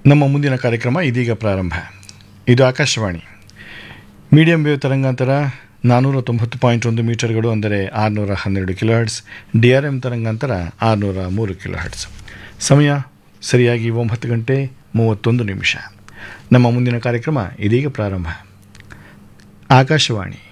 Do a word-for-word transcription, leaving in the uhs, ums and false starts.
ನಮ್ಮ ಮುಂದಿನ ಕಾರ್ಯಕ್ರಮ ಇದೀಗ ಪ್ರಾರಂಭ. ಇದು ಆಕಾಶವಾಣಿ ಮೀಡಿಯಂ ವೇವ್ ತರಂಗಾಂತರ ನಾನ್ನೂರ ತೊಂಬತ್ತು ಪಾಯಿಂಟ್ ಒಂದು ಮೀಟರ್ಗಳು, ಅಂದರೆ ಆರುನೂರ ಹನ್ನೆರಡು kilo hertz. D R M ತರಂಗಾಂತರ ಆರುನೂರ ಮೂರು ಕಿಲೋ ಹರ್ಟ್ಸ್. ಸಮಯ ಸರಿಯಾಗಿ ಒಂಬತ್ತು ಗಂಟೆ ಮೂವತ್ತೊಂದು ನಿಮಿಷ. ನಮ್ಮ ಮುಂದಿನ ಕಾರ್ಯಕ್ರಮ ಇದೀಗ ಪ್ರಾರಂಭ. ಆಕಾಶವಾಣಿ